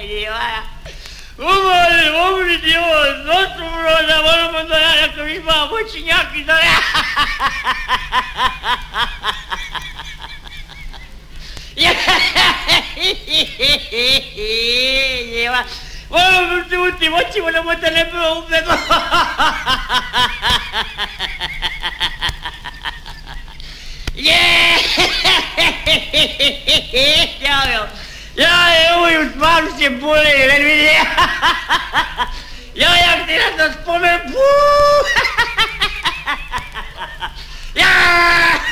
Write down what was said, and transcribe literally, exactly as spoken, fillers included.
Umoli, umoli, jo, nosu broda, moramo da ja, ako mi ima voćinjaki da ja. Jeva, moramo se uti, voćimo da mu te ne bilo ubedlo. Ja, ja, evo i u stvaru se bole, ne vidi. Ja, jak ti na to spomen, buuu. Ja!